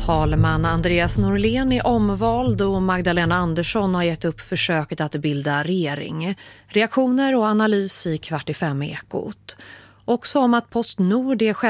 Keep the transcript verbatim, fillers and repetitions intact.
Talman Andreas Norlén är omvald och Magdalena Andersson har gett upp försöket att bilda regering. Reaktioner och analys i Kvart i fem Ekot. Också om att Postnord är själv